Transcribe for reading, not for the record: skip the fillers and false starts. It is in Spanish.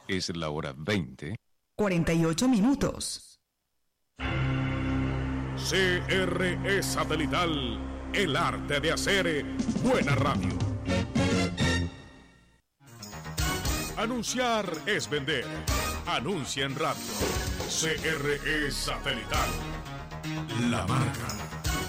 Es la hora 20. 48 minutos. CRE Satelital, el arte de hacer buena radio. Anunciar es vender. Anuncia en radio. CRE Satelital, la marca.